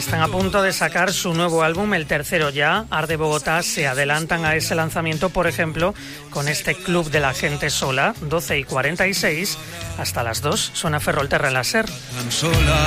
Están a punto de sacar su nuevo álbum, el tercero ya. Arde Bogotá se adelantan a ese lanzamiento, por ejemplo, con este Club de la Gente Sola, 12:46, hasta las 2, suena Ferrolterra Láser.